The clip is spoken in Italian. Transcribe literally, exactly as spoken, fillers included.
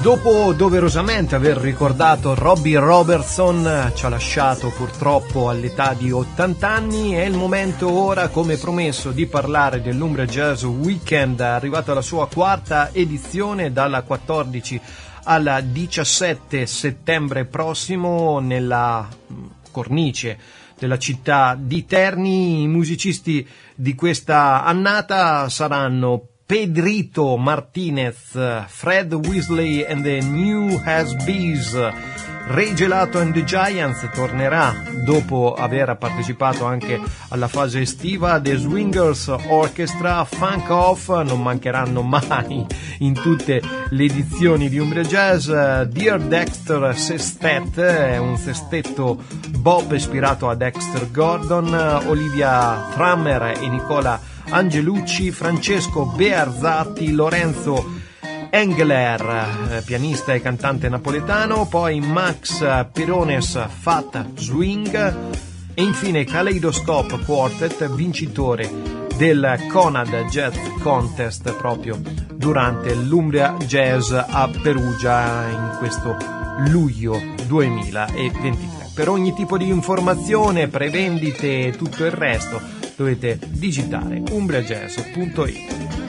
Dopo doverosamente aver ricordato Robbie Robertson, ci ha lasciato purtroppo all'età di ottanta anni, è il momento ora, come promesso, di parlare dell'Umbria Jazz Weekend, arrivato alla sua quarta edizione dalla quattordici al diciassette settembre prossimo nella cornice della città di Terni. I musicisti di questa annata saranno Pedrito Martinez, Fred Weasley and the New Has-Bees. Ray Gelato and the Giants tornerà dopo aver partecipato anche alla fase estiva. The Swingers Orchestra, Funk Off non mancheranno mai in tutte le edizioni di Umbria Jazz. Dear Dexter Sestet, è un sestetto Bob ispirato a Dexter Gordon. Olivia Trammer e Nicola Angelucci, Francesco Bearzatti, Lorenzo Engler, pianista e cantante napoletano, poi Max Perones Fat Swing e infine Kaleidoscope Quartet, vincitore del Conad Jazz Contest proprio durante l'Umbria Jazz a Perugia in questo luglio duemilaventitré. Per ogni tipo di informazione, prevendite e tutto il resto dovete digitare umbriajazz punto it.